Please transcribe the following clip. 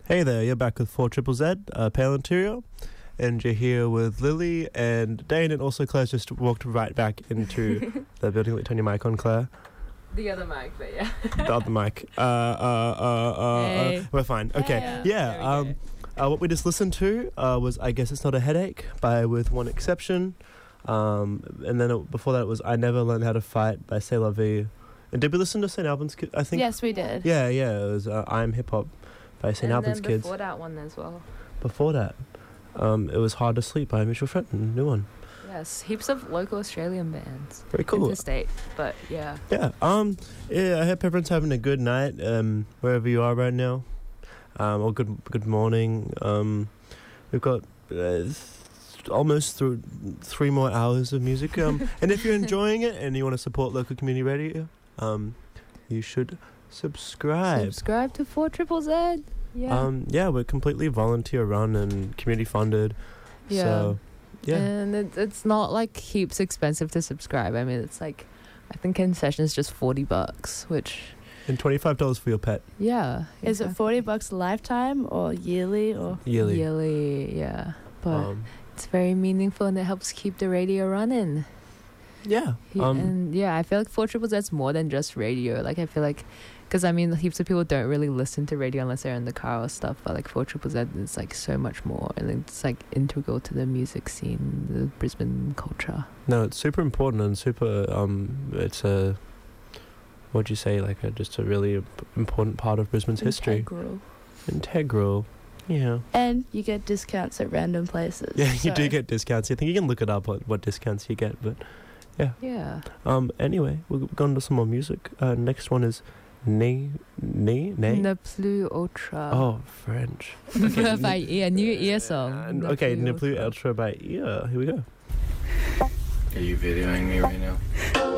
Hey there, you're back with 4 Triple Z, Pale Interior, and you're here with Lily and Dane, and also Claire's just walked right back into the building. Turn your mic on, Claire. The other mic, but yeah. The other mic. Hey. We're fine. Okay. Hey. Yeah. What we just listened to was I Guess It's Not a Headache by With One Exception. And then before that it was I Never Learned How to Fight by C'est La Vie. And did we listen to St. Albans Kids? I think. Yes, we did. Yeah. It was I'm Hip Hop by St. Albans And Kids. before that one as well. Before that, it was Hard to Sleep by Mitchell Fenton. New one. Yes, heaps of local Australian bands. Very cool. Interstate, but yeah. Yeah. Yeah. I hope everyone's having a good night. Wherever you are right now. Or good morning. We've got almost through 3 more hours of music. And if you're enjoying it and you want to support local community radio, you should subscribe. Subscribe to 4 Triple Z. Yeah. Yeah, we're completely volunteer run and community funded. Yeah. So, yeah. And it's not like heaps expensive to subscribe. I mean, it's like, I think concession is just $40, which... And $25 for your pet. Yeah. Is it $40 a lifetime or yearly or Yearly. Yearly, yeah. But it's very meaningful and it helps keep the radio running. Yeah. And yeah, I feel like 4 Triple Z's more than just radio. Like, I feel like, because I mean, heaps of people don't really listen to radio unless they're in the car or stuff. But like 4 Triple Z is like so much more, and it's like integral to the music scene, the Brisbane culture. No, it's super important and super. It's a. What'd you say? Like just a really important part of Brisbane's history. Integral. Yeah. And you get discounts at random places. Yeah, you do get discounts. I think you can look it up what discounts you get, but yeah. Yeah. Anyway, we'll go on to some more music. Next one is Ne Plus Ultra. Oh, French. Okay. By Ear, new Ear song. Ne Plus Ultra by Ear. Here we go. Are you videoing me right now?